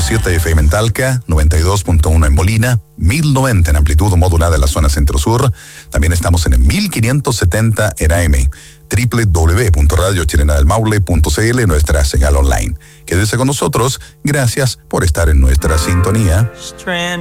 100.7 FM en Talca, 92.1 en Molina, 1090 en amplitud modulada en la zona centro-sur. También estamos en el 1570 en AM. www.radiochilenadelmaule.cl, nuestra señal online. Quédese con nosotros. Gracias por estar en nuestra sintonía.